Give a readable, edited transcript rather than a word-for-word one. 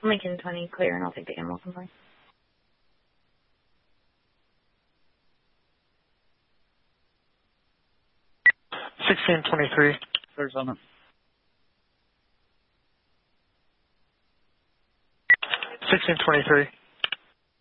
Lincoln 20, clear, and I'll take the animal complaint. $16.23. Clears on it. $16.23.